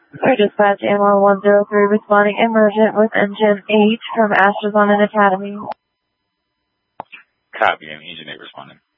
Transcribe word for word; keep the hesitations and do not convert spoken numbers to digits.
Our dispatch, A M R one zero three, responding emergent with engine eight from Astros on an Academy. Copy, and engine eight responding.